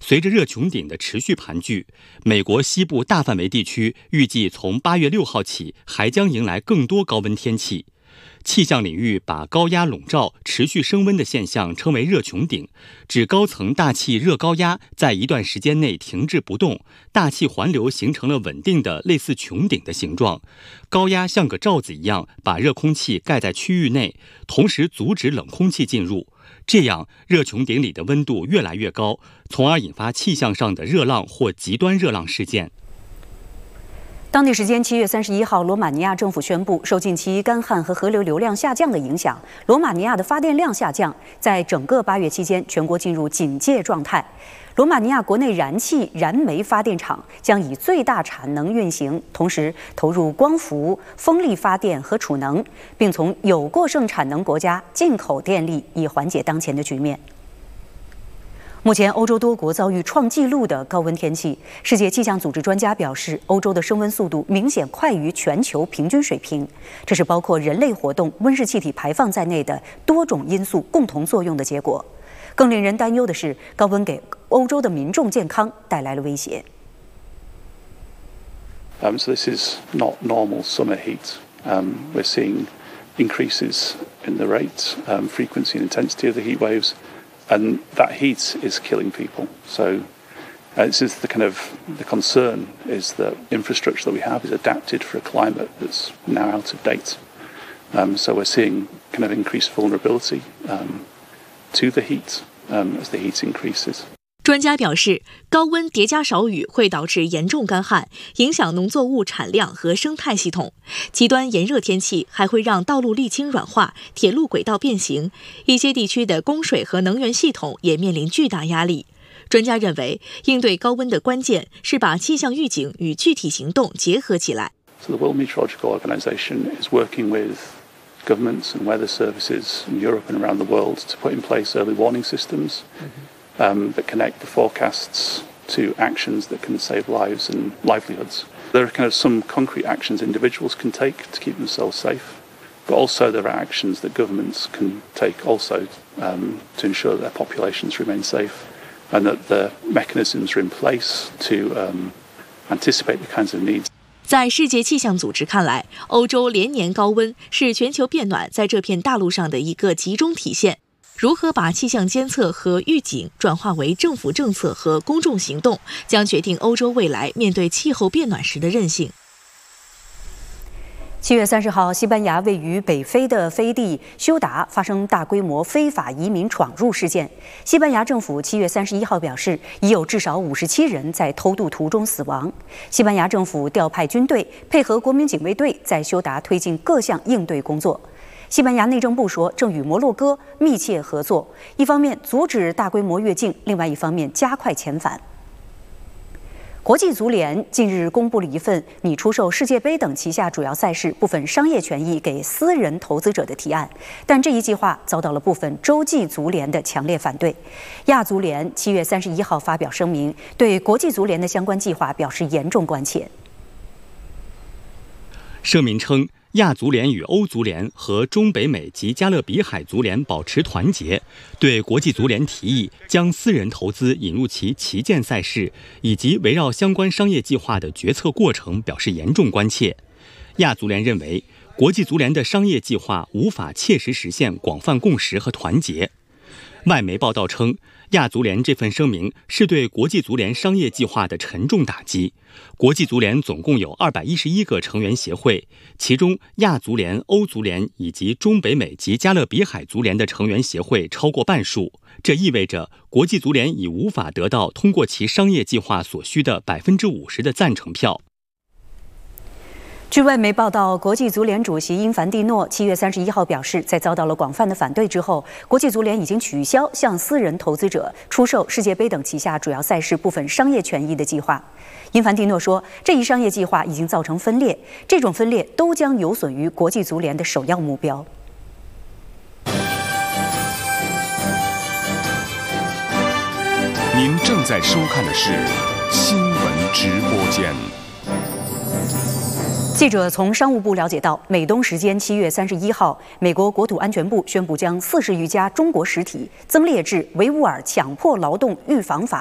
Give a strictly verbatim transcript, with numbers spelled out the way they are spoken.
随着热穹顶的持续盘踞，美国西部大范围地区预计从八月六号起还将迎来更多高温天气。气象领域把高压笼罩、持续升温的现象称为热穹顶，指高层大气热高压在一段时间内停滞不动，大气环流形成了稳定的类似穹顶的形状，高压像个罩子一样把热空气盖在区域内，同时阻止冷空气进入。这样，热穹顶里的温度越来越高，从而引发气象上的热浪或极端热浪事件。 当地时间七月三十一号，罗马尼亚政府宣布，受近期干旱和河流流量下降的影响，罗马尼亚的发电量下降，在整个八月期间，全国进入警戒状态。罗马尼亚国内燃气、燃煤发电厂将以最大产能运行，同时投入光伏、风力发电和储能，并从有过剩产能国家进口电力，以缓解当前的局面。目前，欧洲多国遭遇创纪录的高温天气。世界气象组织专家表示，欧洲的升温速度明显快于全球平均水平，这是包括人类活动、温室气体排放在内的多种因素共同作用的结果。更令人担忧的是，高温给欧洲的民众健康带来了威胁。 Um, so this is not normal summer heat. Um, we're seeing increases in the rate, um, frequency and intensity of the heat waves. And that heat is killing people. So uh, this is the kind of the concern is that infrastructure that we have is adapted for a climate that's now out of date. Um, so we're seeing kind of increased vulnerability um, to the heat um, as the heat increases. 专家表示，高温叠加少雨会导致严重干旱，影响农作物产量和生态系统。极端炎热天气还会让道路沥青软化、铁路轨道变形，一些地区的供水和能源系统也面临巨大压力。专家认为，应对高温的关键是把气象预警与具体行动结合起来。 So the World Meteorological Organization is working with governments and weather services in Europe and around the world to put in place early warning systems. Mm-hmm. Um, that connect the forecasts to actions that can save lives and livelihoods. There are kind of some concrete actions individuals can take to keep themselves safe, but also there are actions that governments can take also um, to ensure that their populations remain safe and that the mechanisms are in place to um, anticipate the kinds of needs. 在世界气象组织看来，欧洲连年高温是全球变暖在这片大陆上的一个集中体现。如何把气象监测和预警转化为政府政策和公众行动，将决定欧洲未来面对气候变暖时的韧性。 七月三十号，西班牙位于北非的飞地休达发生大规模非法移民闯入事件。西班牙政府七月三十一号表示，已有至少五十七人在偷渡途中死亡。西班牙政府调派军队，配合国民警卫队，在休达推进各项应对工作。西班牙内政部说，正与摩洛哥密切合作，一方面阻止大规模越境，另外一方面加快遣返。国际足联近日公布了一份拟出售世界杯等旗下主要赛事部分商业权益给私人投资者的提案，但这一计划遭到了部分洲际足联的强烈反对。亚足联七月三十一号发表声明，对国际足联的相关计划表示严重关切。 声明称，亚足联与欧足联和中北美及加勒比海足联保持团结，对国际足联提议将私人投资引入其旗舰赛事以及围绕相关商业计划的决策过程表示严重关切。亚足联认为，国际足联的商业计划无法切实实现广泛共识和团结。外媒报道称，亚足联这份声明是对国际足联商业计划的沉重打击。国际足联总共有二百一十一个成员协会，其中亚足联、欧足联以及中北美及加勒比海足联的成员协会超过半数。这意味着国际足联已无法得到通过其商业计划所需的百分之五十的赞成票。 据外媒报道，国际足联主席因凡蒂诺七月三十一号表示，在遭到了广泛的反对之后，国际足联已经取消向私人投资者出售世界杯等旗下主要赛事部分商业权益的计划。因凡蒂诺说，这一商业计划已经造成分裂，这种分裂都将有损于国际足联的首要目标。 您正在收看的是新闻直播间。 记者从商务部了解到，美东时间七月三十一号，美国国土安全部宣布将四十余家中国实体增列至维吾尔强迫劳动预防法